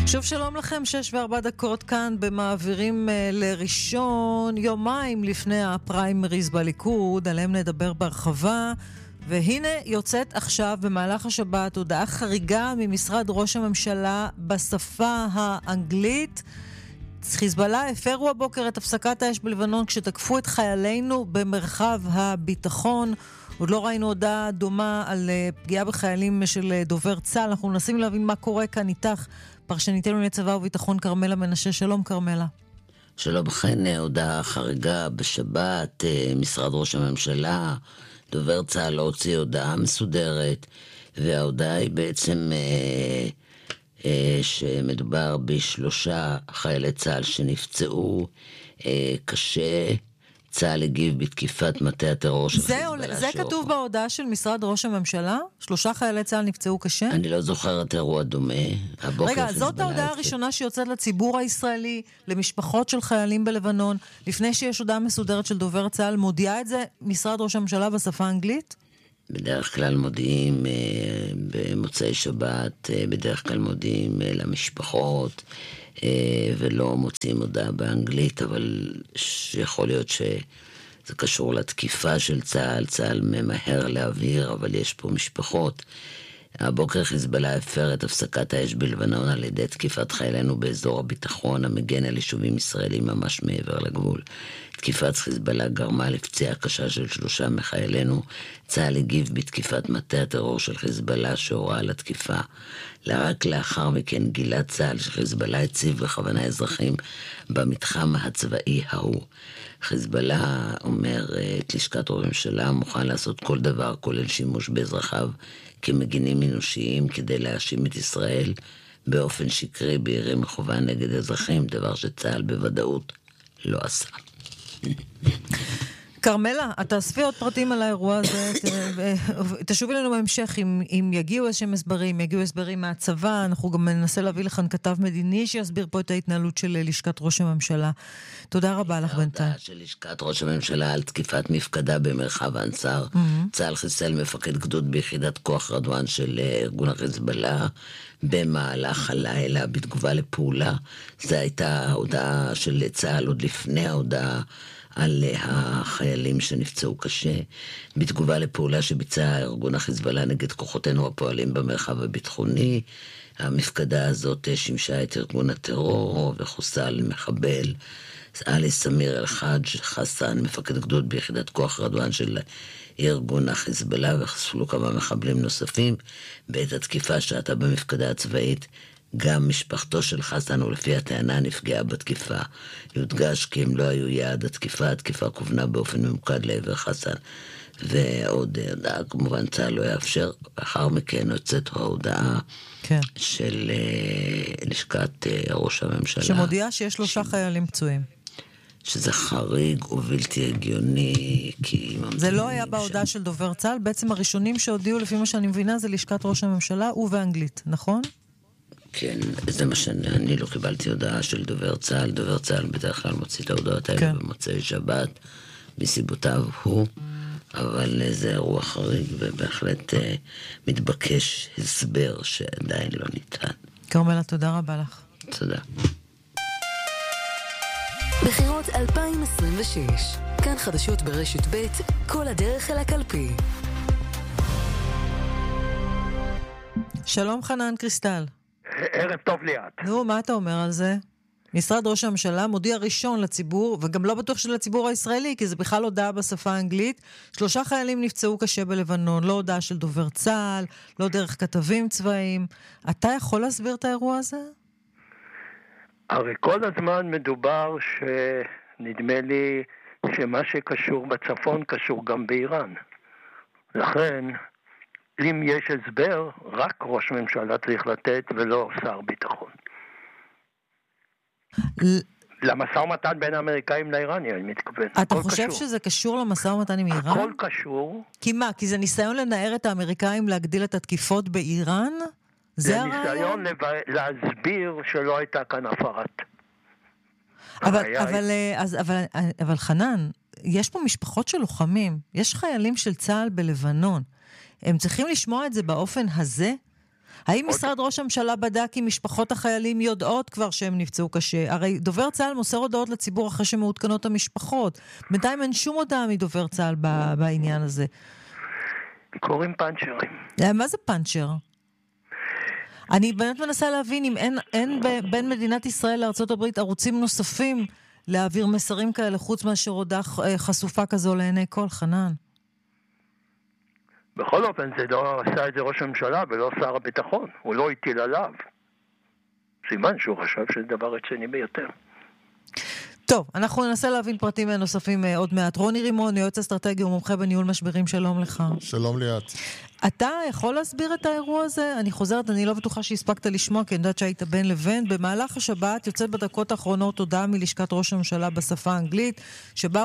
שוב שלום לכם, 6:04 כאן במעבירים לראשון, יומיים לפני הפריימריז בליכוד, עליהם נדבר בהרחבה. והנה יוצאת עכשיו במהלך השבת הודעה חריגה ממשרד ראש הממשלה בשפה האנגלית. חיזבאללה הפרו הבוקר את הפסקת האש בלבנון כשתקפו את חיילינו במרחב הביטחון. עוד לא ראינו הודעה דומה על פגיעה בחיילים של דובר צה"ל. אנחנו מנסים להבין מה קורה כאן איתך, פרשניתנו לענייני צבא וביטחון כרמלה מנשה. שלום כרמלה. שלום לכן, הודעה חריגה בשבת, משרד ראש הממשלה, דובר צה"ל לא הוציא הודעה מסודרת, וההודעה היא בעצם שמדובר ב3 חיילי צה"ל שנפצעו קשה. צה"ל הגיב בתקיפת מטה הטרור של חיזבאללה. זה כתוב בהודעה של משרד ראש הממשלה? 3 חיילי צה"ל נפצעו קשה? אני לא זוכרת אירוע דומה. רגע, זאת ההודעה הראשונה שיוצאת לציבור הישראלי, למשפחות של חיילים בלבנון, לפני שיש הודעה מסודרת של דובר צה"ל. מודיע את זה משרד ראש הממשלה בשפה האנגלית? בדרך כלל מודיעים במוצאי שבת, בדרך כלל מודיעים למשפחות, ולא מוצאים הודעה באנגלית, אבל יכול להיות שזה קשור לתקיפה של צה"ל. צה"ל ממהר להבהיר, אבל יש פה משפחות. הבוקר חיזבאללה הפר את הפסקת האש בלבנון על ידי תקיפת חיילינו באזור הביטחון המגן על יישובים ישראלים ממש מעבר לגבול. תקיפת חיזבאללה גרמה לפציעה קשה של 3 מחיילינו. צה"ל הגיב בתקיפת מטה הטרור של חיזבאללה שהורה על התקיפה. רק לאחר מכן גילה צה"ל שחיזבאללה הציב בכוונה אזרחים במתחם הצבאי ההוא. חיזבאללה אומר את לשכת ראש הממשלה מוכן לעשות כל דבר כולל שימוש באזרחיו כמגינים אנושיים כדי להאשים את ישראל באופן שקרי בירי מכוון נגד אזרחים, דבר שצה"ל בוודאות לא עשה. כרמלה, תאספי עוד פרטים על האירוע הזה, תשובי לנו בהמשך אם יגיעו איזשהם הסברים, יגיעו הסברים מהצבא. אנחנו גם ננסה להביא לכאן כתב מדיני שיסביר פה את ההתנהלות של לשכת ראש הממשלה. תודה רבה לך בינתיים. ההודעה של לשכת ראש הממשלה על תקיפת מפקדה במרחב אנסר. צה"ל חיסל מפקד גדוד ביחידת כוח רדואן של ארגון החיזבאללה במהלך הלילה בתגובה לפעולה. זו הייתה ההודעה של צה"ל עוד לפני ההודעה על החיילים שנפצעו קשה, בתגובה לפעולה שביצע ארגון החיזבאללה נגד כוחותינו הפועלים במרחב הביטחוני. המפקדה הזאת שימשה את ארגון הטרור וחוסל מחבל עלי סמיר אל-חאג' חסן, מפקד גדוד ביחידת כוח רדואן של ארגון החיזבאללה, וחסלו כמה מחבלים נוספים. בעת התקיפה שעתה במפקדה הצבאית גם משפחתו של חסן ולפי הטענה נפגעה בתקיפה. יודגש כי הם לא היו יעד התקיפה, התקיפה כוונה באופן ממוקד לעבר חסן. ועוד הודעה, כמובן צה"ל לא יאפשר. לאחר מכן הוצאת ההודעה של לשכת ראש הממשלה שמודיעה שיש 3 חיילים פצועים, שזה חריג ובלתי הגיוני, כי זה לא היה בהודעה של דובר צה"ל. בעצם הראשונים שהודיעו לפי מה שאני מבינה זה לשכת ראש הממשלה ובאנגלית, נכון? כן, זה מה שאני לא קיבלתי הודעה של דובר צה"ל. דובר צה"ל בדרך כלל מוציא את ההודעות האלה במוצאי שבת מסיבותיו הוא, אבל זה אירוע חריג ובהחלט מתבקש הסבר שעדיין לא ניתן. כרמלה, תודה רבה לך. תודה. בחירות 2026, כאן חדשות ברשת ב', כל הדרך אל הקלפי. שלום חנן קריסטל. ערב טוב ליאת. נו, מה אתה אומר על זה? משרד ראש הממשלה מודיע ראשון לציבור, וגם לא בטוח שלציבור הישראלי, כי זה בכלל הודעה בשפה האנגלית. 3 חיילים נפצעו קשה בלבנון, לא הודעה של דובר צה"ל, לא דרך כתבים צבאיים. אתה יכול להסביר את האירוע הזה? הרי כל הזמן מדובר שנדמה לי שמה שקשור בצפון קשור גם באיראן. לכן, אם יש הסבר, רק ראש ממשלה צריך לתת ולא שר ביטחון. למשא ומתן בין האמריקאים לאיראנים, אני מתכוון. אתה חושב שזה קשור למשא ומתן עם איראן? הכל קשור. כי מה? כי זה ניסיון לנער את האמריקאים להגדיל את התקיפות באיראן? זה ניסיון להסביר שלא הייתה כאן הפרת. אבל חנן, יש פה משפחות של לוחמים, יש חיילים של צה"ל בלבנון. הם צריכים לשמוע את זה באופן הזה? האם משרד ראש הממשלה בדק אם משפחות החיילים יודעות כבר שהם נפצעו קשה? הרי דובר צה"ל מוסר הודעות לציבור אחרי שמעודכנות המשפחות. בינתיים אין שום הודעה מדובר צה"ל בעניין הזה. קוראים פאנצ'רים. מה זה פאנצ'ר? אני באמת מנסה להבין אם אין בין מדינת ישראל לארצות הברית ערוצים נוספים להעביר מסרים כאלה חוץ מאשר הודעה חשופה כזו לעיני כל, חנן. בכל אופן, זה לא עשה את זה ראש הממשלה ולא שר הביטחון. הוא לא הטיל עליו. סימן שהוא חשב שזה דבר רציני ביותר. טוב, אנחנו ננסה להבין פרטים נוספים עוד מעט. רוני רימון, יועץ אסטרטגי ומומחה בניהול משברים, שלום לך. שלום ליאת. אתה יכול להסביר את האירוע הזה? אני חוזרת, אני לא בטוחה שהספקת לשמוע, כי אני יודעת שהיית בין לבין. במהלך השבת יוצאת בדקות האחרונות הודעה מלשכת ראש הממשלה בשפה האנגלית, שבה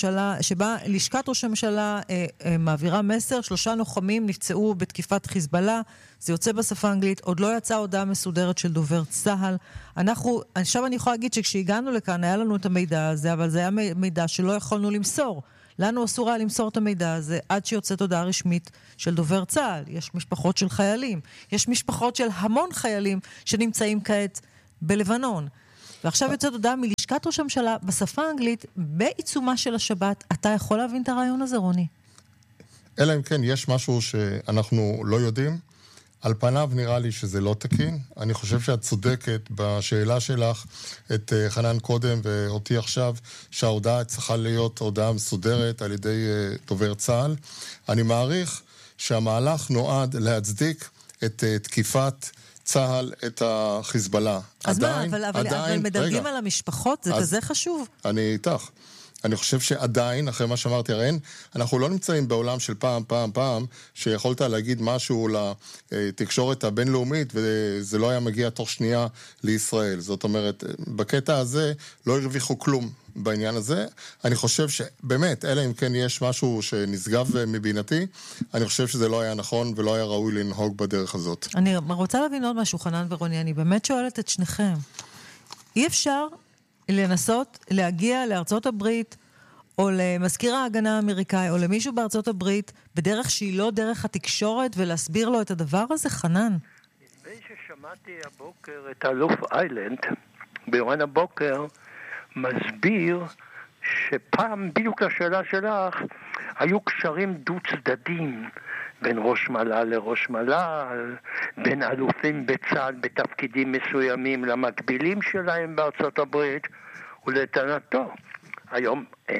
לשכת ראש הממשלה מעבירה מסר, 3 לוחמים נפצעו בתקיפת חיזבאללה, זה יוצא בשפה האנגלית, עוד לא יצאה הודעה מסודרת של דובר צה"ל. עכשיו אני יכולה להגיד שכשהגענו לכאן היה לנו את המידע הזה, אבל זה היה מידע שלא יכולנו למסור. לנו אסור היה למסור את המידע הזה עד שיוצאת הודעה רשמית של דובר צה"ל. יש משפחות של חיילים, יש משפחות של המון חיילים שנמצאים כעת בלבנון. ועכשיו יוצאת הודעה מלשכת ראש הממשלה בשפה האנגלית בעיצומה של השבת. אתה יכול להבין את הרעיון הזה, רוני? אלא אם כן יש משהו שאנחנו לא יודעים. על פניו נראה לי שזה לא תקין. אני חושב שאת צודקת בשאלה שלך, את חנן קודם ואותי עכשיו, שההודעה צריכה להיות הודעה מסודרת על ידי דובר צה"ל. אני מעריך שהמהלך נועד להצדיק את תקיפת צה"ל את החיזבאללה. אז אבל מדלגים על המשפחות, זה כזה חשוב. אני איתך. אני חושב שעדיין, אחרי מה שאמרתי, אנחנו לא נמצאים בעולם של פעם, שיכולת להגיד משהו לתקשורת הבינלאומית, וזה לא היה מגיע תוך שנייה לישראל. זאת אומרת, בקטע הזה לא הרוויחו כלום בעניין הזה. אני חושב שבאמת, אלא אם כן יש משהו שנסגב מבינתי, אני חושב שזה לא היה נכון ולא היה ראוי לנהוג בדרך הזאת. אני רוצה להבין עוד משהו, חנן ורוני, אני באמת שואלת את שניכם. אי אפשר לנסות להגיע לארצות הברית, או למזכיר ההגנה האמריקאי, או למישהו בארצות הברית, בדרך שהיא לא דרך התקשורת, ולהסביר לו את הדבר הזה, חנן? נדמה ששמעתי הבוקר את אלוף איילנד, ביומן הבוקר, מסביר שפעם, בדיוק לשאלה שלך, היו קשרים דו-צדדים, בין ראש מל"ל לראש מל"ל, בין אלופים בצה"ל בתפקידים מסוימים למקבילים שלהם בארצות הברית, ולטענתו, היום אין.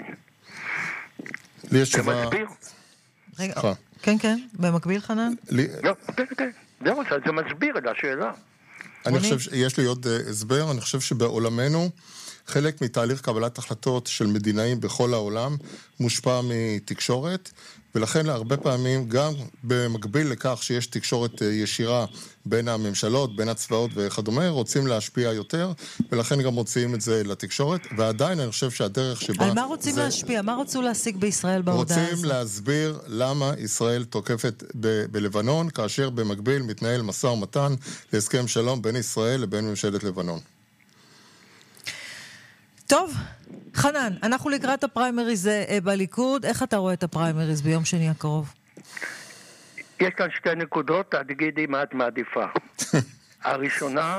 לי יש תשובה... במקביל? רגע, כן, במקביל חנן? לא, כן, זה מסביר את השאלה. אני חושב שיש לי עוד הסבר, אני חושב שבעולמנו חלק מתהליך קבלת החלטות של מדינאים בכל העולם מושפע מתקשורת, ולכן הרבה פעמים גם במקביל לכך שיש תקשורת ישירה בין הממשלות, בין הצבאות וכדומה, רוצים להשפיע יותר, ולכן גם מוציאים את זה לתקשורת, ועדיין אני חושב שהדרך שבה... על מה רוצים להשפיע? מה רצו להשיג בישראל בהודעה הזאת? רוצים להסביר למה ישראל תוקפת בלבנון, כאשר במקביל מתנהל משא ומתן להסכם שלום בין ישראל לבין ממשלת לבנון. טוב, חנן, אנחנו לקראת הפריימריז בליכוד. איך אתה רואה את הפריימריז ביום שני הקרוב? יש כאן 2 נקודות, תגידי מה את מעדיפה. הראשונה,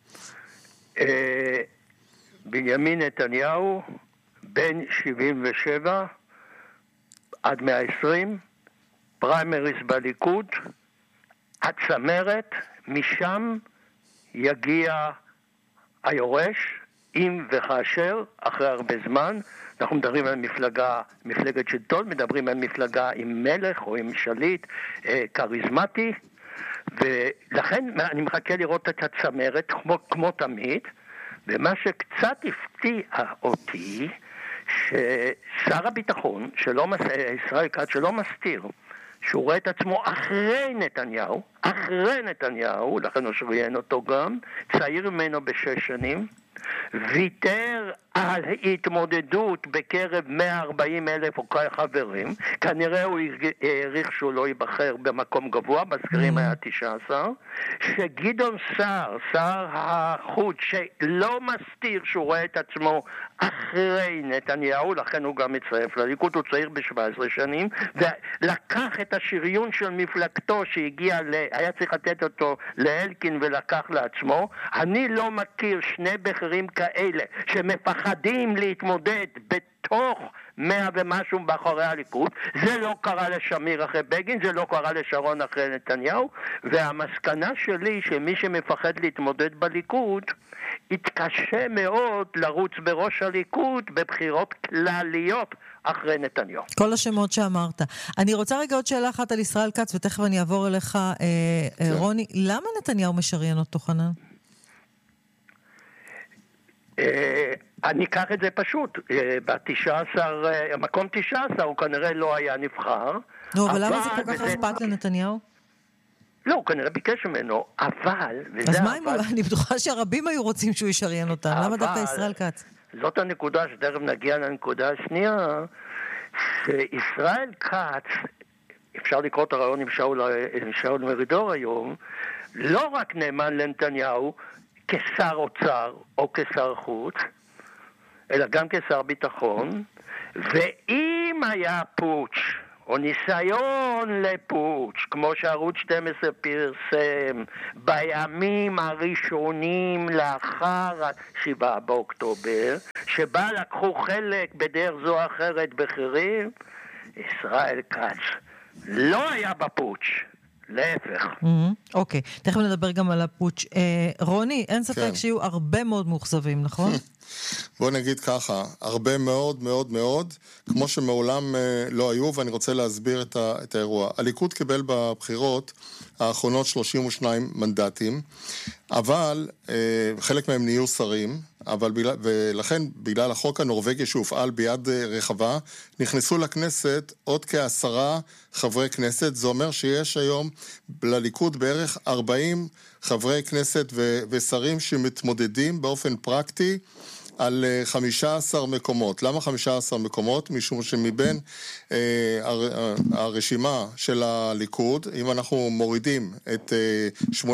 בנימין נתניהו, בן 77 עד 120, פריימריז בליכוד, הצמרת, משם יגיע היורש, אם וכאשר, אחרי הרבה זמן. אנחנו מדברים על מפלגת שלטון, מדברים על מפלגה עם מלך או עם שליט קריזמטי, ולכן אני מחכה לראות את הצמרת כמו תמיד, ומה שקצת הפתיע אותי, ששר הביטחון, ישראל כץ, שלא מסתיר, שהוא רואה את עצמו אחרי נתניהו, לכן הוא שריין אותו גם, צעיר ממנו ב6 שנים, ויתר על התמודדות בקרב 140,000 חברים, כנראה הוא העריך שהוא לא ייבחר במקום גבוה, בסקרים היה 19, שגדעון סער, שר החוץ, שלא מסתיר שהוא רואה את עצמו אחרי נתניהו, לכן הוא גם מצטרף לליכוד, הוא צעיר ב-17 שנים, ולקח את השריון של מפלגתו שהגיע, היה צריך לתת אותו לאלקין ולקח לעצמו. אני לא מכיר שני בכירים כאלה שמפחדים להתמודד בתוך 100 ומשהו באחורי הליכוד. זה לא קרה לשמיר אחרי בגין, זה לא קרה לשרון אחרי נתניהו, והמסקנה שלי שמי שמפחד להתמודד בליכוד יתקשה מאוד לרוץ בראש הליכוד בבחירות כלליות אחרי נתניהו. כל השמות שאמרת. אני רוצה רגע עוד שאלה אחת על ישראל כץ, ותכף אני אעבור אליך, רוני. למה נתניהו משריין אותו, חנן? אני אקח את זה פשוט. במקום 19 הוא כנראה לא היה נבחר. נו, אבל למה זה כל כך אכפת לנתניהו? לא, הוא כנראה ביקש ממנו, אבל... אז מה אם... אני בטוחה שהרבים היו רוצים שהוא ישריין אותם. למה דווקא ישראל כץ? זאת הנקודה שתכף נגיע לנקודה השנייה, שישראל כץ, אפשר לקרוא את הרעיון עם שאול מרידור היום, לא רק נאמן לנתניהו כשר אוצר או כשר חוץ, אלא גם כשר ביטחון, ואם היה פוטש או ניסיון לפוטש, כמו שערוץ 12 פרסם בימים הראשונים לאחר 7 באוקטובר, שבה לקחו חלק בדרך זו או אחרת בכירים, ישראל כץ לא היה בפוטש, להפך. אוקיי, תכף נדבר גם על הפוטש. רוני, אין ספק שיהיו הרבה מאוד מאוכזבים, נכון? בוא נגיד ככה, הרבה מאוד מאוד מאוד, כמו שמעולם לא היו, ואני רוצה להסביר את האירוע. הליכוד קיבל בבחירות האחרונות 32 מנדטים, אבל חלק מהם נהיו שרים, ולכן בגלל החוק הנורווגי שהופעל ביד רחבה, נכנסו לכנסת עוד כ10 חברי כנסת. זה אומר שיש היום לליכוד בערך 40 חברי כנסת ושרים שמתמודדים באופן פרקטי על 15 מקומות. למה 15 מקומות? משום שמבין הרשימה של הליכוד, אם אנחנו מורידים את 8-9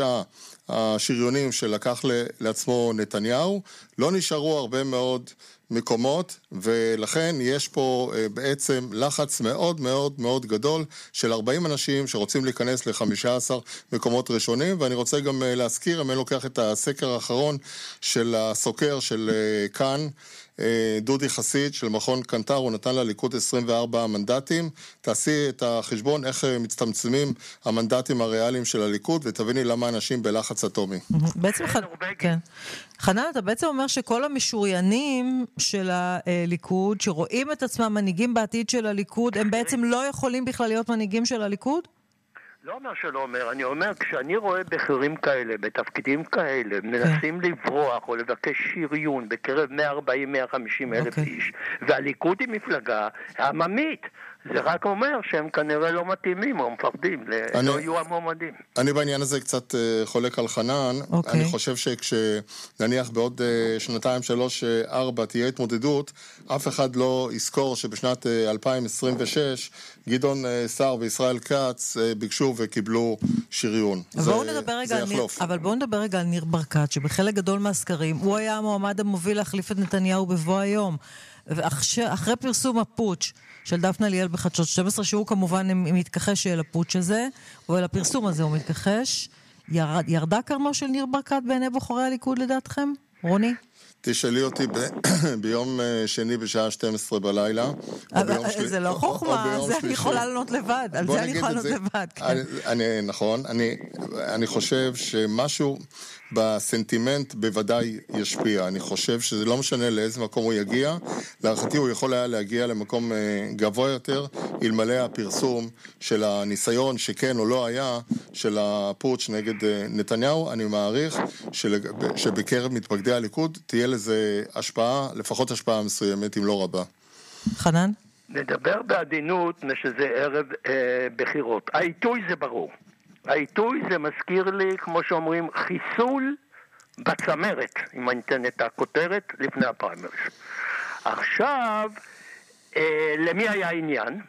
השריונים שלקח לעצמו נתניהו, לא נשארו הרבה מאוד מקומות, ולכן יש פה בעצם לחץ מאוד מאוד מאוד גדול של 40 אנשים שרוצים להיכנס ל15 מקומות ראשונים. ואני רוצה גם להזכיר, אם אני לוקח את הסקר האחרון של הסוקר של כאן, דודי חסיד של מכון קנטר, הוא נתן לליכוד 24 מנדטים. תעשי את החשבון איך מצטמצמים המנדטים הריאליים של הליכוד, ותביני למה אנשים בלחץ אטומי. בעצם כן. חנן, אתה בעצם אומר שכל המשוריינים של הליכוד, שרואים את עצמם מנהיגים בעתיד של הליכוד, הם בעצם לא יכולים בכלל להיות מנהיגים של הליכוד? לא אומר שלא אומר, אני אומר, כשאני רואה בכירים כאלה, בתפקידים כאלה, מנסים לברוח או לבקש שריון בקרב 140-150 אלף איש, והליכוד היא מפלגה עממית, זה רק אומר שהם כנראה לא מתאימים או מפחדים, לא יהיו המועמדים. אני בעניין הזה קצת חולק על חנן. אני חושב שכשנניח בעוד 2, 3, 4 תהיה התמודדות, אף אחד לא יזכור שבשנת 2026 גדעון סער וישראל כץ ביקשו וקיבלו שריון. אבל בואו נדבר רגע על ניר ברקת, שבחלק גדול מהסקרים הוא היה המועמד המוביל להחליף את נתניהו בבוא היום. ואחרי פרסום הפוטש של דפנה ליאל בחדשות 12, שהוא כמובן מתכחש אל הפוטש הזה, או אל הפרסום הזה הוא מתכחש, ירדה קרנו של ניר ברקת בעיני בוחרי הליכוד לדעתכם? רוני? תשאלי אותי ביום שני בשעה 12 בלילה. זה לא חוכמה, זה אני יכולה לענות לבד. על זה אני יכולה לענות לבד. נכון, אני חושב שמשהו בסנטימנט בוודאי ישפיע. אני חושב שזה לא משנה לאיזה מקום הוא יגיע. להערכתי הוא יכול היה להגיע למקום גבוה יותר, אלמלא הפרסום של הניסיון שכן או לא היה, של הפוטש נגד נתניהו. אני מעריך שבקרב מתפקדי הליכוד תהיה לזה השפעה, לפחות השפעה מסוימת, אם לא רבה. חנן? נדבר בעדינות, שזה ערב בחירות. העיתוי זה ברור. העיתוי זה מזכיר לי, כמו שאומרים, חיסול בצמרת, אם אני אתן את הכותרת, לפני הפריימריז. עכשיו, למי היה עניין?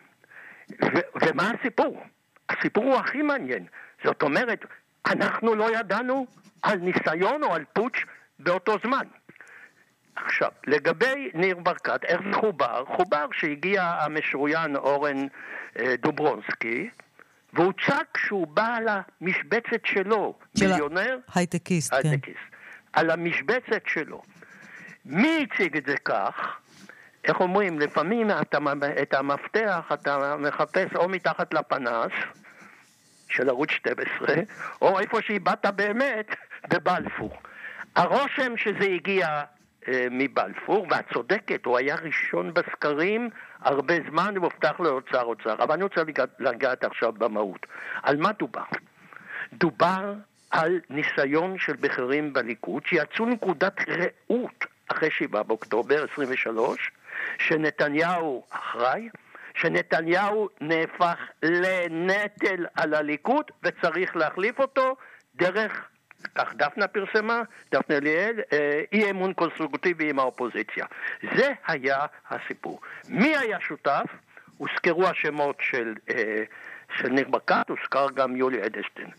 ומה הסיפור? הסיפור הוא הכי מעניין. זאת אומרת, אנחנו לא ידענו על ניסיון או על פוטש באותו זמן. עכשיו, לגבי ניר ברקת, איך זה חובר? חובר שהגיע המשוריין אורן דוברונסקי, והוא צק שהוא בא על המשבצת שלו, מיליונר, הייטקיסט, כן. על המשבצת שלו. מי הציג את זה כך? איך אומרים, לפעמים את המפתח אתה מחפש או מתחת לפנס של ערוץ 12, או איפה שהיבאת באמת, בבלפור. הרושם שזה הגיע מבלפור, והצודקת, הוא היה ראשון בסקרים הרבה זמן, והובטח לו אוצר. אבל אני רוצה לגעת עכשיו במהות. על מה דובר? דובר על ניסיון של בכירים בליכוד, שיצאו נקודת ראות אחרי 7 באוקטובר 23, שנתניהו אחראי, שנתניהו נהפך לנטל על הליכוד, וצריך להחליף אותו דרך, כך דפנה פרסמה, דפנה אליאל, אי אמון קונסטרוקטיבי עם האופוזיציה. זה היה הסיפור. מי היה שותף? הוזכרו השמות של ניר ברקת, הוזכר גם יולי אדלשטיין.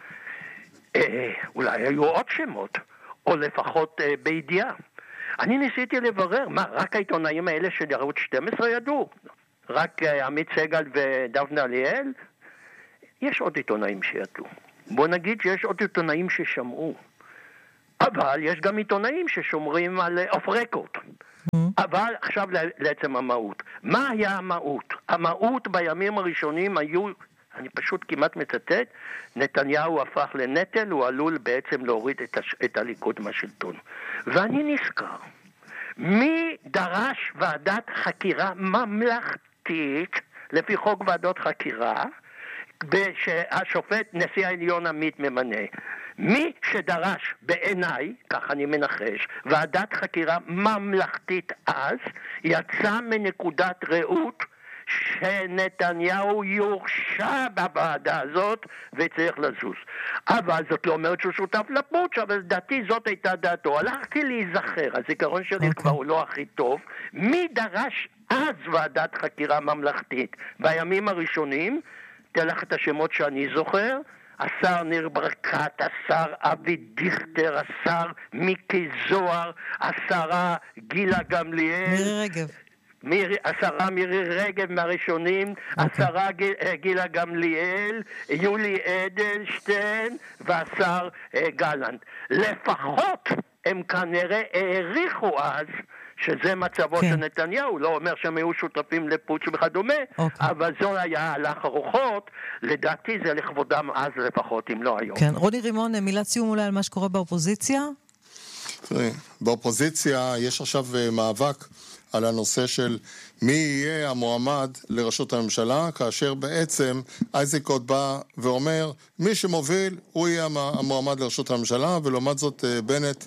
אולי היו עוד שמות, או לפחות בידיעה. אני ניסיתי לברר, מה, רק העיתונאים האלה של ערוץ 12 ידעו? רק עמית סגל ודפנה אליאל? יש עוד עיתונאים שידעו. בוא נגיד שיש עוד עיתונאים ששמעו. אבל יש גם עיתונאים ששומרים על אוף רקורד. אבל עכשיו לעצם המהות. מה היה המהות? המהות בימים הראשונים היו, אני פשוט כמעט מצטט, נתניהו הפך לנטל, הוא עלול בעצם להוריד את הליכוד מהשלטון. ואני נזכר, מי דרש ועדת חקירה ממלכתית, לפי חוק ועדות חקירה, שהשופט נשיא העליון עמית ממנה? מי שדרש בעיניי, כך אני מנחש, ועדת חקירה ממלכתית אז, יצא מנקודת ראות שנתניהו יורשע בוועדה הזאת וצריך לזוז. אבל זאת לא אומרת שהוא שותף לפוטש, אבל לדעתי זאת הייתה דעתו. הלכתי להיזכר, הזיכרון שלי כבר הוא לא הכי טוב. מי דרש אז ועדת חקירה ממלכתית? בימים הראשונים, תלך את השמות שאני זוכר, השר ניר ברקת, השר אבי דיכטר, השר מיקי זוהר, השרה גילה גמליאל, מירי רגב. השרה מירי רגב מהראשונים, השרה גילה גמליאל, יולי אדלשטיין והשר גלנט. לפחות הם כנראה העריכו אז שזה מצבו של נתניהו, לא אומר שהם היו שותפים לפוטש וכדומה, אבל זו היה הלך הרוחות, לדעתי זה לכבודם אז לפחות, אם לא היום. כן, רוני רימון, מילת סיום אולי על מה שקורה באופוזיציה? באופוזיציה יש עכשיו מאבק על הנושא של מי יהיה המועמד לראשות הממשלה, כאשר בעצם איזנקוט בא ואומר, מי שמוביל הוא יהיה המועמד לראשות הממשלה, ולעומת זאת בנט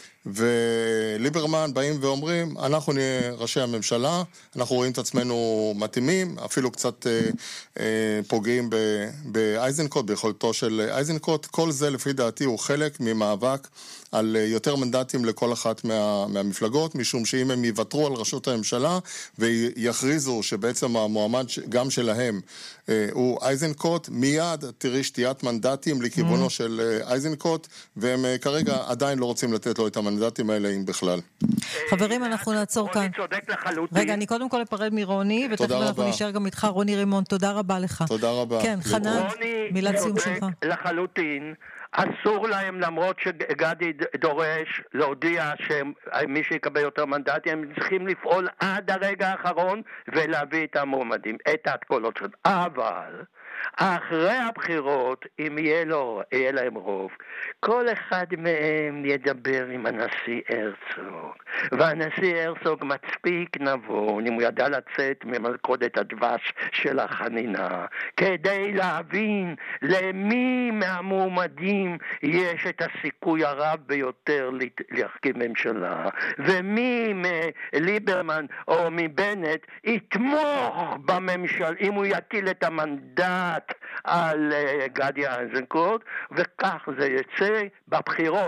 וליברמן באים ואומרים, אנחנו נהיה ראשי הממשלה, אנחנו רואים את עצמנו מתאימים, אפילו קצת פוגעים באיזנקוט, ביכולתו של איזנקוט. כל זה לפי דעתי הוא חלק ממאבק על יותר מנדטים לכל אחת מהמפלגות, משום שאם הם יוותרו על ראשות הממשלה ויכריזו שבעצם המועמד גם שלהם הוא איזנקוט, מיד תראי שתיית מנדטים לכיוונו של איזנקוט, והם כרגע עדיין לא רוצים לתת לו את המנדטים האלה אם בכלל. חברים, אנחנו נעצור כאן. רגע, אני קודם כל אפרד מרוני, ותכף אנחנו נשאר גם איתך, רוני רימון, תודה רבה לך. תודה רבה. כן, חנן, מילת סיום שלך. רוני לחלוטין. אסור להם, למרות שגדי דורש להודיע שמי שיקבל יותר מנדטים, הם צריכים לפעול עד הרגע האחרון ולהביא את המועמדים, את הקולות שלהם. אבל אחרי הבחירות, אם יהיה להם רוב, כל אחד מהם ידבר עם הנשיא הרצוג. והנשיא הרצוג מצפיק נבון, אם הוא ידע לצאת ממלכודת הדבש של החנינה, כדי להבין למי מהמועמדים יש את הסיכוי הרב ביותר להרכיב ממשלה, ומי מליברמן או מבנט יתמוך בממשל, אם הוא יטיל את המנדט על גדי איזנקוט, וכך זה יצא בבחירות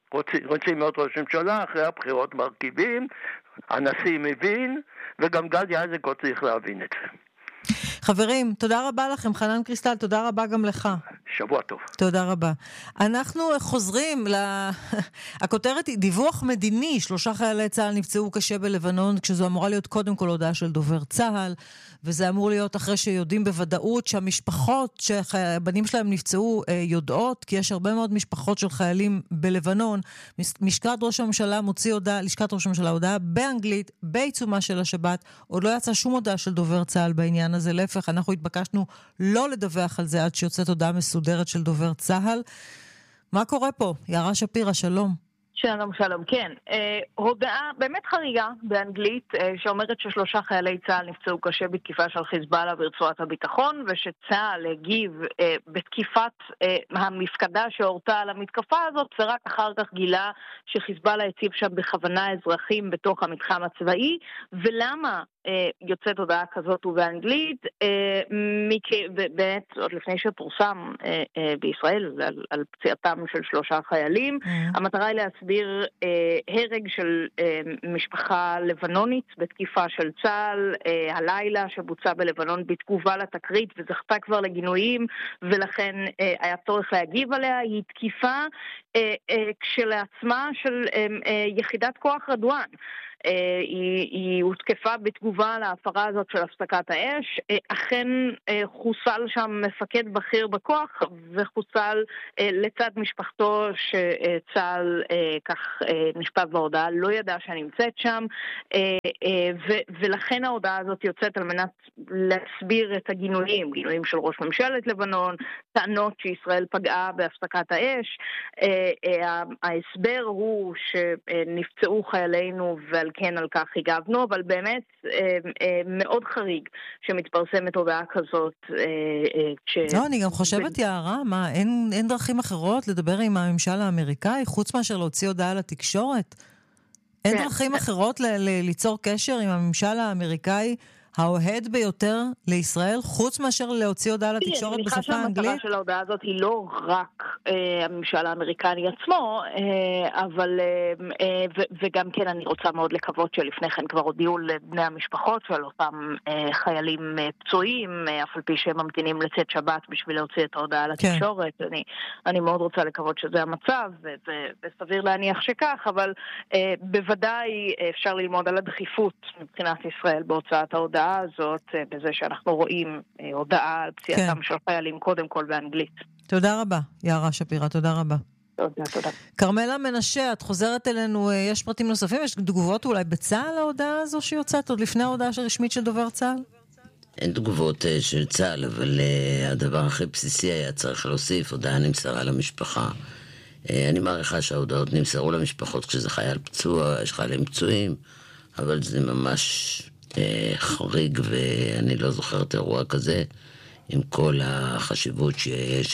רוצים להיות ראש ממשלה, אחרי הבחירות מרכיבים, הנשיא מבין, וגם גדי איזנקוט צריך להבין את זה. חברים, תודה רבה לכם, חנן קריסטל, תודה רבה גם לך. שבוע טוב. תודה רבה. אנחנו חוזרים הכותרת היא דיווח מדיני, 3 חיילי צה"ל נפצעו קשה בלבנון, כשזו אמורה להיות קודם כל הודעה של דובר צה"ל, וזה אמור להיות אחרי שיודעים בוודאות שהמשפחות שהבנים שלהם נפצעו יודעות, כי יש הרבה מאוד משפחות של חיילים בלבנון. לשכת ראש הממשלה הודעה באנגלית, בעיצומה של השבת, עוד לא יצא שום הודעה של דובר צה"ל בעניין הזה, להפך, אנחנו התבקשנו לא לדווח על זה עד שיוצאת הודעה מסודרת של דובר צה"ל. מה קורה פה? יערה שפירא, שלום. שלום, שלום, כן. הודעה באמת חריגה באנגלית שאומרת ש3 חיילי צה"ל נפצעו קשה בתקיפה של חיזבאללה ברצועת הביטחון, ושצה"ל הגיב בתקיפת המפקדה שהורתה על המתקפה הזאת, ורק אחר כך גילה שחיזבאללה הציב שם בכוונה אזרחים בתוך המתחם הצבאי. ולמה יוצאת הודעה כזאת ובאנגלית? באמת עוד לפני שפורסם בישראל על פציעתם של 3 חיילים, המטרה היא להסביר הרג של משפחה לבנונית בתקיפה של צה"ל הלילה שבוצע בלבנון בתגובה לתקרית, וזכתה כבר לגינויים, ולכן היה צורך להגיב עליה. היא תקיפה כשלעצמה של יחידת כוח רדואן. היא הותקפה בתגובה להפרה הזאת של הפסקת האש. אכן חוסל שם מפקד בכיר בכוח, וחוסל לצד משפחתו שצה"ל, כך נשפט בהודעה, לא ידע שנמצאת שם, ולכן ההודעה הזאת יוצאת על מנת להסביר את הגינויים של ראש ממשלת לבנון, טענות שישראל פגעה בהפסקת האש. ההסבר הוא שנפצעו חיילינו ועל כן על כך הגבנו, אבל באמת מאוד חריג שמתפרסמת הודעה כזאת. לא, אני גם חושבת, יערה, מה, אין דרכים אחרות לדבר עם הממשל האמריקאי, חוץ מאשר להוציא הודעה לתקשורת? אין דרכים אחרות ליצור קשר עם הממשל האמריקאי האוהד ביותר לישראל, חוץ מאשר להוציא הודעה לתקשורת בשפה האנגלית? המטרה של ההודעה הזאת היא לא רק הממשל האמריקני עצמו, אבל וגם כן אני רוצה מאוד לקוות שלפני כן כבר הודיעו לבני המשפחות של אותם חיילים פצועים, אף על פי שהם ממתינים לצאת שבת בשביל להוציא את ההודעה לתקשורת. אני מאוד רוצה לקוות שזה המצב, וסביר להניח שכך, אבל בוודאי אפשר ללמוד על הדחיפות מבחינת ישראל בהוצאת ההודעה הזאת, בזה שאנחנו רואים הודעה על פציעתם של חיילים קודם כל באנגלית. תודה רבה, יערה שפירא, תודה רבה. תודה. קרמלה מנשה, את חוזרת אלינו, יש פרטים נוספים, יש תגובות אולי בצה"ל ההודעה הזו שיוצאת, עוד לפני ההודעה הרשמית של דובר צה"ל? אין תגובות של צה"ל, אבל הדבר הכי בסיסי היה צריך להוסיף, הודעה נמסרה למשפחה. אני מעריכה שההודעות נמסרו למשפחות כשזה חייל פצוע, יש חיילים פצועים, אבל זה ממש חריג, ואני לא זוכרת אירוע כזה, עם כל החשיבות שיש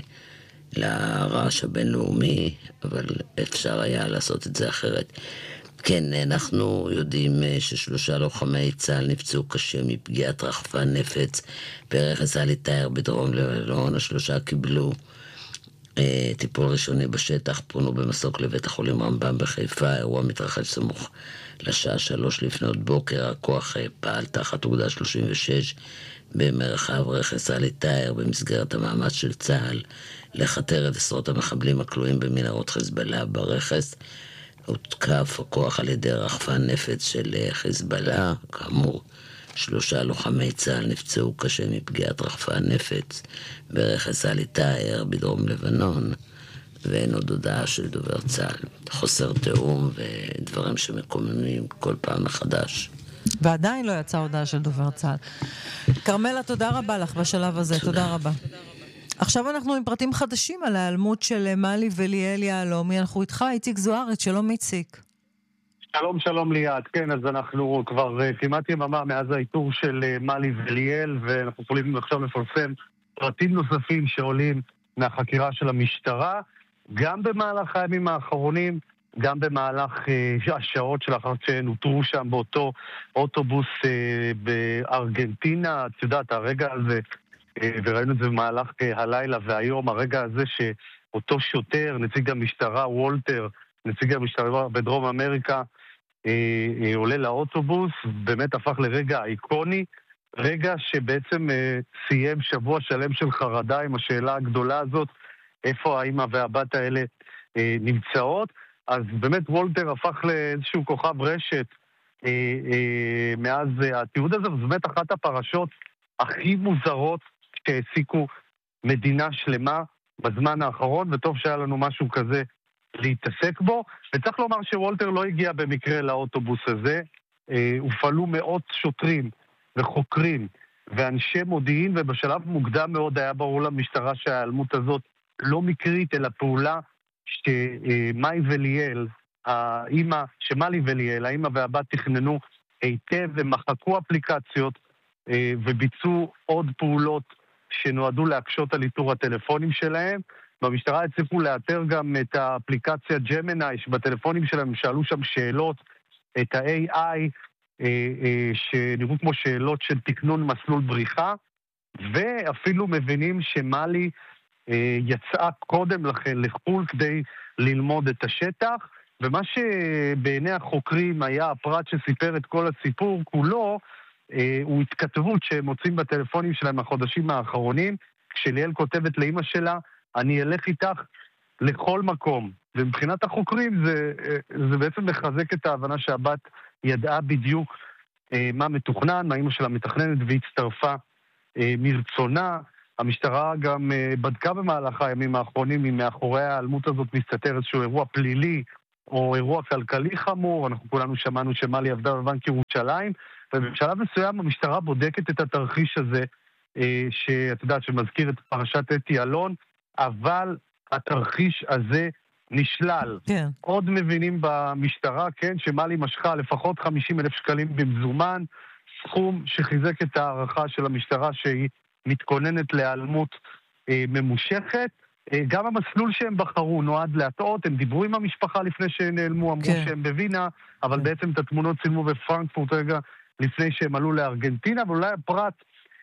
לרעש הבינלאומי, אבל אפשר היה לעשות את זה אחרת. כן, אנחנו יודעים ש3 לוחמי צה"ל נפצעו קשה מפגיעת רחפן נפץ ברכס עלי תאיר בדרום לבנון. 3 קיבלו טיפול ראשוני בשטח, פונו במסוק לבית החולים רמב"ם בחיפה. האירוע מתרחש סמוך לשעה 3 לפנות בוקר. הכוח פעל תחת אוגדה 36 במרחב רכס עלי תאיר במסגרת המאמץ של צה"ל לחתר את עשרות המחבלים הכלואים במנהרות חיזבאללה ברכס. הותקף הכוח על ידי רחפן נפץ של חיזבאללה. כאמור, 3 לוחמי צה"ל נפצעו קשה מפגיעת רחפן נפץ ברכס עלי תאיר בדרום לבנון, ואין עוד הודעה של דובר צה"ל. חוסר תיאום ודברים שמקוממים כל פעם מחדש. ועדיין לא יצאה הודעה של דובר צה"ל. קרמלה, תודה רבה לך בשלב הזה, תודה רבה. עכשיו אנחנו עם פרטים חדשים על ההיעלמות של מלי וליאל יהלומי. אנחנו איתך, איציק זוארץ, שלום איציק. שלום ליעד, כן, אז אנחנו כבר כמעט יממה מאז האיתור של מלי וליאל, ואנחנו יכולים עכשיו לפרסם פרטים נוספים שעולים מהחקירה של המשטרה, גם במהלך הימים האחרונים, גם במהלך השעות שלאחר שנותרו שם באותו אוטובוס בארגנטינה. את יודעת, הרגע הזה, וראינו את זה במהלך הלילה והיום, הרגע הזה שאותו שוטר, נציג המשטרה, וולטר, נציג המשטרה בדרום אמריקה, עולה לאוטובוס, באמת הפך לרגע איקוני, רגע שבעצם סיים שבוע שלם של חרדה עם השאלה הגדולה הזאת, איפה האמא והבת האלה נמצאות. אז באמת וולטר הפך לאיזשהו כוכב רשת מאז התיעוד הזה, וזו באמת אחת הפרשות הכי מוזרות שהעסיקו מדינה שלמה בזמן האחרון, וטוב שהיה לנו משהו כזה להתעסק בו. וצריך לומר שוולטר לא הגיע במקרה לאוטובוס הזה, הופעלו מאות שוטרים וחוקרים ואנשי מודיעין, ובשלב מוקדם מאוד היה ברור למשטרה שההיעלמות הזאת לא מקרית, אלא פעולה שמאי וליאל, שמאלי וליאל, האמא והבת תכננו היטב ומחקו אפליקציות וביצעו עוד פעולות שנועדו להקשות על איתור הטלפונים שלהם. במשטרה הצליחו לאתר גם את האפליקציה ג'מיני שבטלפונים שלהם שאלו שם שאלות, את ה-AI שנראו כמו שאלות של תקנון מסלול בריחה, ואפילו מבינים שמאלי יצאה קודם לכן לחול כדי ללמוד את השטח, ומה שבעיני החוקרים היה הפרט שסיפר את כל הסיפור כולו, הוא התכתבות שהם מוצאים בטלפונים שלהם החודשים האחרונים, כשליאל כותבת לאמא שלה, אני אלך איתך לכל מקום. ומבחינת החוקרים זה בעצם מחזק את ההבנה שהבת ידעה בדיוק מה מתוכנן, מה אמא שלה מתכננת, והצטרפה מרצונה. המשטרה גם בדקה במהלך הימים האחרונים אם מאחורי ההיעלמות הזאת מסתתר איזשהו אירוע פלילי או אירוע כלכלי חמור. אנחנו כולנו שמענו שמאלי עבדה בבנק ירושלים, ובשלב מסוים המשטרה בודקת את התרחיש הזה, שאת יודעת שמזכיר את פרשת אתי אלון, אבל התרחיש הזה נשלל. כן. עוד מבינים במשטרה, כן, שמאלי משכה לפחות 50,000 שקלים במזומן, סכום שחיזק את הערכה של המשטרה שהיא מתכוננת להיעלמות ממושכת. גם המסלול שהם בחרו נועד להטעות, הם דיברו עם המשפחה לפני שהם נעלמו, אמרו כן. שהם בווינה, אבל בעצם את התמונות צילמו בפרנקפורט רגע לפני שהם עלו לארגנטינה, ואולי הפרט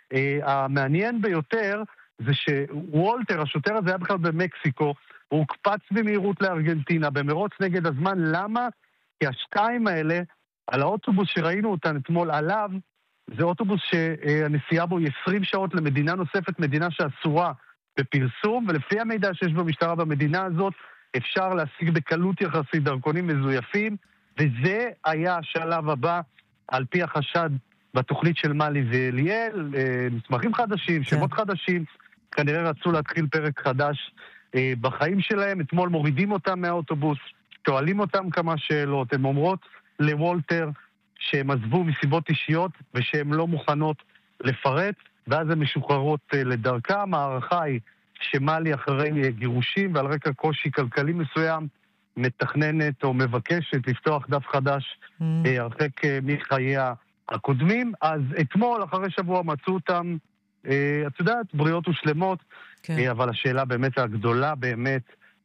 המעניין ביותר זה שוולטר, השוטר הזה היה בכלל במקסיקו, הוא הוקפץ במהירות לארגנטינה, במרוץ נגד הזמן. למה? כי השתיים האלה, על האוטובוס שראינו אותן אתמול עליו, זה אוטובוס שהנסיעה בו היא 20 שעות למדינה נוספת, מדינה שאסורה בפרסום, ולפי המידע שיש במשטרה במדינה הזאת, אפשר להשיג בקלות יחסית דרכונים מזויפים, וזה היה השלב הבא, על פי החשד בתוכנית של מאלי וליאל, מסמכים חדשים, שמות חדשים, כנראה רצו להתחיל פרק חדש בחיים שלהם. אתמול מורידים אותם מהאוטובוס, שואלים אותם כמה שאלות, הן אומרות לוולטר שהם עזבו מסיבות אישיות ושהן לא מוכנות לפרט, ואז הן משוחררות לדרכם. הערכה היא שמאלי אחרי גירושים ועל רקע קושי כלכלי מסוים מתכננת או מבקשת לפתוח דף חדש הרחק מחייה הקודמים. אז אתמול אחרי שבוע מצאו אותם, את יודעת, בריאות ושלמות, כן. אבל השאלה באמת הגדולה באמת,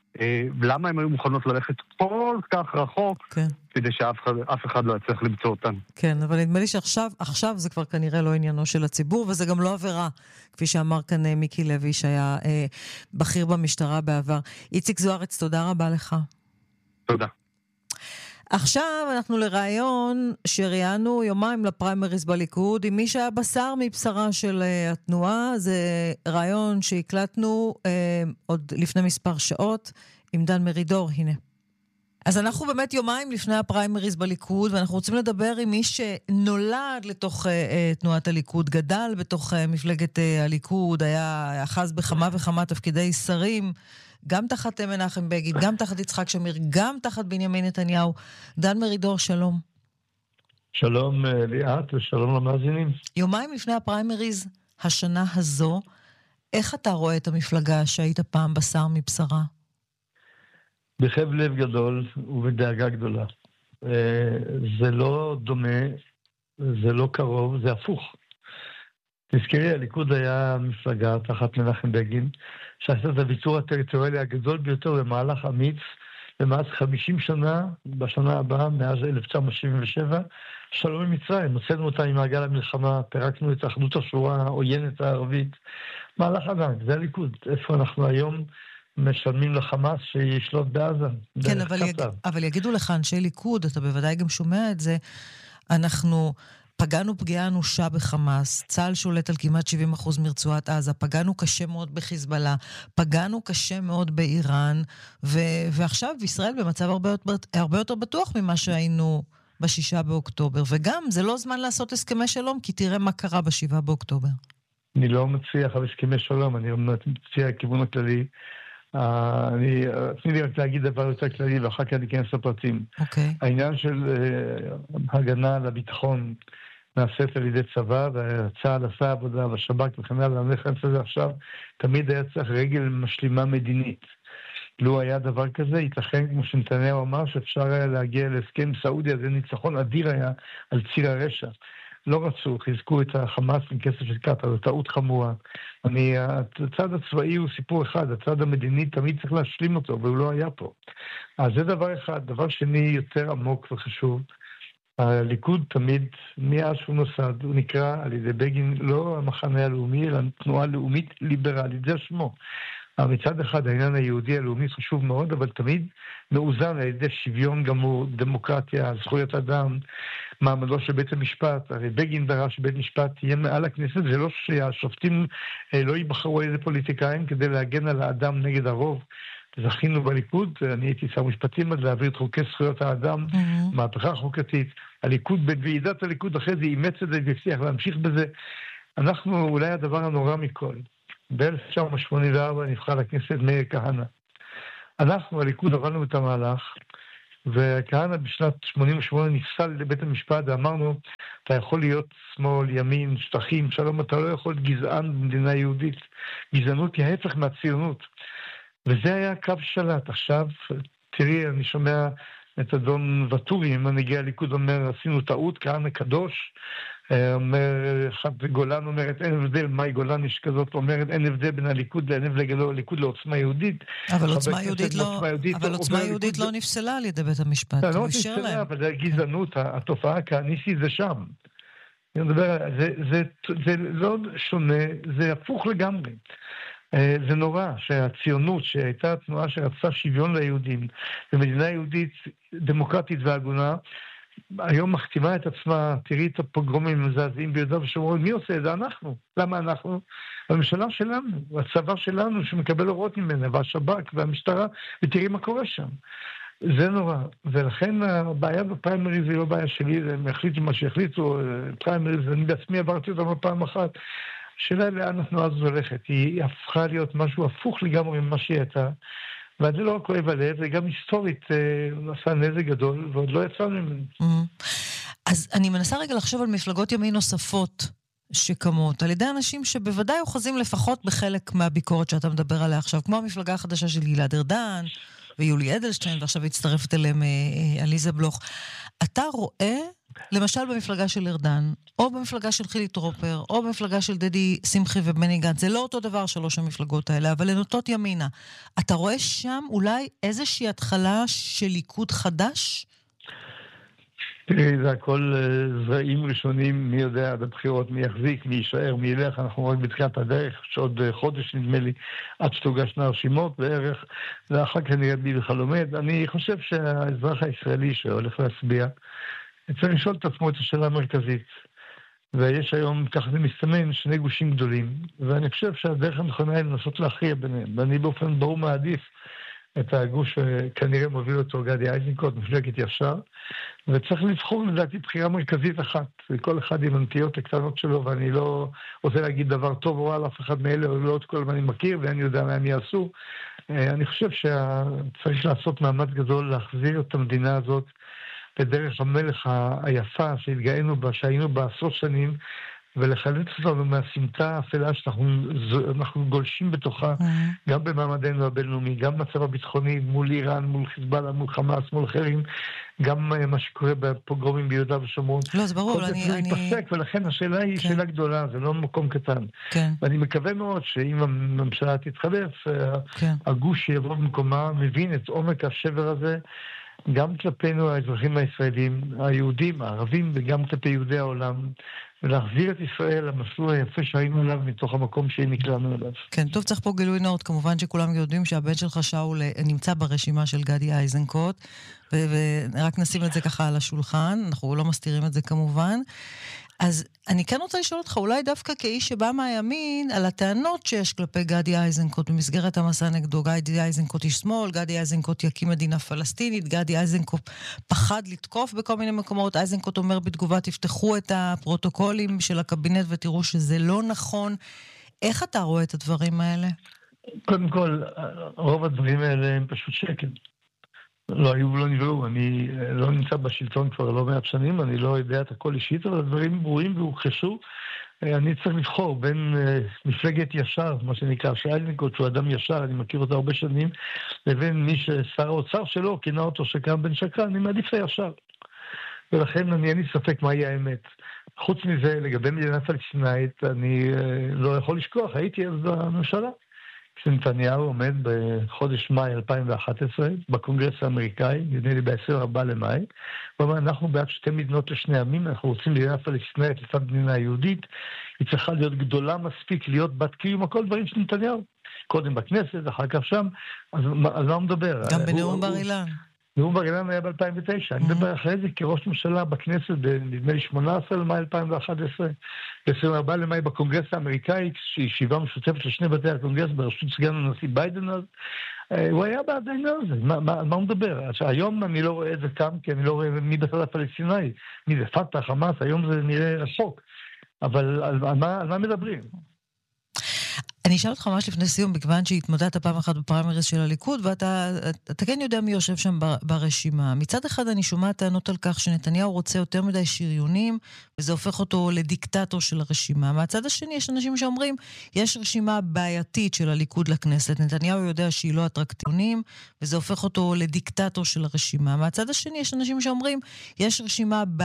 למה הם היו מוכנות ללכת כל כך רחוק, כן. כדי שאף אחד לא יצליח למצוא אותן. כן, אבל נדמה לי שעכשיו זה כבר כנראה לא עניינו של הציבור, וזה גם לא עבירה, כפי שאמר כאן מיקי לוי, שהיה בכיר במשטרה בעבר. איציק זוארץ, תודה רבה לך. תודה. עכשיו אנחנו לרעיון שראיינו יומיים לפריימריז בליכוד עם מי שהיה בשר מבשרה של התנועה. זה רעיון שהקלטנו עוד לפני מספר שעות עם דן מרידור. הנה. אז אנחנו באמת יומיים לפני הפריימריז בליכוד, ואנחנו רוצים לדבר עם מי שנולד לתוך תנועת הליכוד, גדל בתוך מפלגת הליכוד, היה אחז בכמה וכמה תפקידי שרים, גם תחת מנחם בגין, גם תחת יצחק שמיר, גם תחת בנימין נתניהו. דן מרידור, שלום. שלום ליאת ושלום למאזינים. יומיים לפני הפריימריז השנה הזו, איך אתה רואה את המפלגה שהיית פעם בשר מבשרה? בחב לב גדול ובדאגה גדולה. זה לא דומה, זה לא קרוב, זה הפוך. תזכרי, הליכוד היה מפלגה תחת מנחם בגין, שעשה את הוויתור הטריטוריאלי הגדול ביותר במהלך אמיץ, במאז 50 שנה, בשנה הבאה, מאז 1977, שלום עם מצרים. הוצאנו אותה ממעגל המלחמה, פירקנו את אחדות השורה העוינת הערבית. מהלך ענק, זה הליכוד. איפה אנחנו היום? משלמים לחמאס שישלוט בעזה. כן, אבל יגידו לך אנשי ליכוד, אתה בוודאי גם שומע את זה, אנחנו פגענו פגיעה אנושה בחמאס, צה"ל שולט על כמעט 70% מרצועת עזה, פגענו קשה מאוד בחיזבאללה, פגענו קשה מאוד באיראן, ועכשיו ישראל במצב הרבה יותר בטוח ממה שהיינו ב6 באוקטובר, וגם זה לא זמן לעשות הסכמי שלום, כי תראה מה קרה ב7 באוקטובר. אני לא מציע על הסכמי שלום, אני מציע הכיוון הכללי. תני לי רק להגיד דבר יותר כללי, ואחר כך אני אכנס לפרטים. העניין של הגנה על הביטחון נעשית על ידי צבא, והצה"ל עשה עבודה, והשב"כ וכן הלאה, אני נכנס לזה עכשיו, תמיד היה צריך רגל משלימה מדינית. לו היה דבר כזה, ייתכן, כמו שנתניהו אמר, שאפשר היה להגיע להסכם סעודיה, זה ניצחון אדיר היה על ציר הרשע. לא רצו, חיזקו את החמאס עם כסף של קטר, זו טעות חמורה. הצד הצבאי הוא סיפור אחד, הצד המדיני תמיד צריך להשלים אותו, והוא לא היה פה. אז זה דבר אחד. דבר שני יותר עמוק וחשוב, הליכוד תמיד, מאז שהוא נוסד, הוא נקרא על ידי בגין לא המחנה הלאומי, אלא תנועה לאומית ליברלית, זה שמו. מצד אחד העניין היהודי הלאומי חשוב מאוד, אבל תמיד מאוזן על ידי שוויון גמור, דמוקרטיה, זכויות אדם, מעמדו של בית המשפט. הרי בגין דרש שבית משפט תהיה מעל הכנסת, זה לא שהשופטים לא ייבחרו על ידי פוליטיקאים כדי להגן על האדם נגד הרוב. זכינו בליכוד, אני הייתי שר משפטים עד להעביר את חוקי זכויות האדם, מהפכה חוקתית. הליכוד, בוועידת הליכוד אחרי זה אימץ את זה והצליח להמשיך בזה. אנחנו אולי הדבר הנורא מכל. ב-1984 נבחר לכנסת מאיר כהנא. אנחנו, הליכוד, עברנו את המהלך, וכהנא בשנת 88 נפסל לבית המשפט, ואמרנו, אתה יכול להיות שמאל, ימין, שטחים, שלום, אתה לא יכול להיות גזען במדינה יהודית. גזענות היא ההפך מהציונות. וזה היה קו שלט. עכשיו, תראי, אני שומע את אדון וטורי, מנהיגי הליכוד אומר, עשינו טעות, כהנא קדוש, אומר, גולן אומרת, אין הבדל, מאי גולן יש כזאת, אומרת, אין הבדל בין הליכוד, אין הבדל בין הליכוד לעוצמה יהודית. אבל עוצמה יהודית לא נפסלה על ידי בית המשפט. לא נפסלה, אבל זה גזענות, התופעה הכהניסטית זה שם. זה לא שונה, זה הפוך לגמרי. זה נורא שהציונות שהייתה תנועה שרצתה שוויון ליהודים, ומדינה יהודית דמוקרטית והגונה, היום מחתימה את עצמה, תראי את הפוגרומים המזעזעים ביהודה ושומרון, מי עושה את זה? אנחנו. למה אנחנו? הממשלה שלנו, הצבא שלנו שמקבל הוראות ממנה, והשב"כ והמשטרה, ותראי מה קורה שם. זה נורא. ולכן הבעיה בפריימריז היא לא בעיה שלי, הם החליטו מה שהחליטו, פריימריז, אני בעצמי עברתי אותם פעם אחת. השאלה לאן התנועה הזאת הולכת, היא הפכה להיות משהו הפוך לגמרי ממה שהיא הייתה, וזה לא רק כואב הלב, זה גם היסטורית עשה נזק גדול, ועוד לא יצאנו ממנו. אז אני מנסה רגע לחשוב על מפלגות ימין נוספות שקמות, על ידי אנשים שבוודאי אוחזים לפחות בחלק מהביקורת שאתה מדבר עליה עכשיו, כמו המפלגה החדשה של גלעד ארדן, ויולי אדלשטיין, ועכשיו הצטרפת אליהם עליזה בלוך. אתה רואה, למשל במפלגה של ארדן, או במפלגה של חילי טרופר, או במפלגה של דדי שמחי ובני גנץ, זה לא אותו דבר שלוש המפלגות האלה, אבל הן נוטות ימינה. אתה רואה שם אולי איזושהי התחלה של ליכוד חדש? תראי, זה הכל זרעים ראשונים, מי יודע עד הבחירות, מי יחזיק, מי יישאר, מי ילך, אנחנו רק בתחילת הדרך, שעוד חודש נדמה לי, עד שתוגשנה הרשימות בערך, ואחר כך נראה בי וחלומד. אני חושב שהאזרח הישראלי שהולך להצביע, צריך לשאול את עצמו את השאלה המרכזית. ויש היום, כך זה מסתמן, שני גושים גדולים, ואני חושב שהדרך הנכונה היא לנסות להכריע ביניהם, ואני באופן ברור מעדיף את הגוש שכנראה מוביל אותו גדי איזנקוט, מפלגת ישר, וצריך לבחור לדעתי בחירה מרכזית אחת, וכל אחד עם הנטיות הקטנות שלו, ואני לא רוצה להגיד דבר טוב או על אף אחד מאלה, או לא את כל מה אני מכיר, ואני יודע מה הם יעשו. אני חושב שצריך לעשות מאמץ גדול להחזיר את המדינה הזאת בדרך המלך היפה שהתגאינו בה, שהיינו בה עשרות שנים, ולחלץ אותנו מהסמטה האפלה שאנחנו גולשים בתוכה, גם במעמדנו הבינלאומי, גם במצב הביטחוני מול איראן, מול חיזבאללה, מול חמאס, מול אחרים, גם מה שקורה בפוגרומים ביהודה ושומרון. לא, זה ברור, אני מתפסק, ולכן השאלה היא שאלה גדולה, זה לא מקום קטן. ואני מקווה מאוד שאם הממשלה תתחלף, הגוש שיבוא במקומה מבין את עומק השבר הזה, גם כלפינו האזרחים הישראלים, היהודים, הערבים, וגם כלפי יהודי העולם, ולהחזיר את ישראל למסלול היפה שהיינו עליו מתוך המקום שנקלענו אליו. כן, טוב, צריך פה גילוי נאות. כמובן שכולם יודעים שהבן שלך שאול נמצא ברשימה של גדי איזנקוט, ורק נשים את זה ככה על השולחן, אנחנו לא מסתירים את זה כמובן. אז אני כן רוצה לשאול אותך, אולי דווקא כאיש שבא מהימין, על הטענות שיש כלפי גדי איזנקוט במסגרת המסע נגדו. גדי איזנקוט איש שמאל, גדי איזנקוט יקים מדינה פלסטינית, גדי איזנקוט פחד לתקוף בכל מיני מקומות, איזנקוט אומר בתגובה, תפתחו את הפרוטוקולים של הקבינט ותראו שזה לא נכון. איך אתה רואה את הדברים האלה? קודם כל, רוב הדברים האלה הם פשוט שקר. לא היו ולא נבראו, אני לא נמצא בשלטון כבר לא מעט שנים, אני לא יודע את הכל אישית, אבל הדברים ברורים והוכחשו. אני צריך לבחור בין מפלגת ישר, מה שנקרא, שאיזנקוט, שהוא אדם ישר, אני מכיר אותו הרבה שנים, לבין מי ששר האוצר שלו, כינה אותו שקרן בן שקרן, אני מעדיף לישר. ולכן אין לי ספק מהי האמת. חוץ מזה, לגבי מדינה פלסטינאית, אני לא יכול לשכוח, הייתי אז בממשלה. כשנתניהו עומד בחודש מאי 2011 בקונגרס האמריקאי, נדמה לי ב-24 למאי, הוא אומר, אנחנו בעד שתי מדינות לשני עמים, אנחנו רוצים מדינה פלסטינאית לצד מדינה יהודית, היא צריכה להיות גדולה מספיק, להיות בת קיום, הכל דברים של נתניהו. קודם בכנסת, אחר כך שם, אז מה הוא מדבר? גם בנאום בר אילן. נאום בר אילן היה ב-2009, אני מדבר אחרי זה כראש ממשלה בכנסת, נדמה לי 18 למאי 2011, ב-24 למאי בקונגרס האמריקאי, ישיבה משותפת לשני בתי הקונגרס בראשות סגן הנשיא ביידן, אז הוא היה בעד העניין הזה, מה הוא מדבר? היום אני לא רואה את זה כאן, כי אני לא רואה מי בצד הפלסטיני, מי זה פתח, חמאס, היום זה נראה רחוק, אבל על מה מדברים? אני אשאל אותך ממש לפני סיום, בכיוון שהתמודדת פעם אחת בפריימריז של הליכוד, ואתה כן יודע מי יושב שם ברשימה. מצד אחד אני שומעת טענות על כך שנתניהו רוצה יותר מדי שריונים, וזה הופך אותו לדיקטטור של הרשימה. מהצד השני יש אנשים שאומרים, יש רשימה בעייתית של הליכוד לכנסת, נתניהו יודע שהיא לא אטרקטיבית, וזה הופך אותו לדיקטטור של הרשימה. מהצד השני יש אנשים שאומרים, יש רשימה